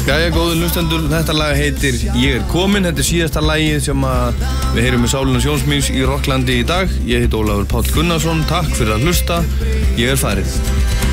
Jæja, góðu hlustendur, þetta lag heitir Ég komin, þetta síðasta lagið sem við heyrum með Sálina Sjónsmíns í Rokklandi í dag. Ég heit Ólafur Páll Gunnarsson, takk fyrir að hlusta, ég farin.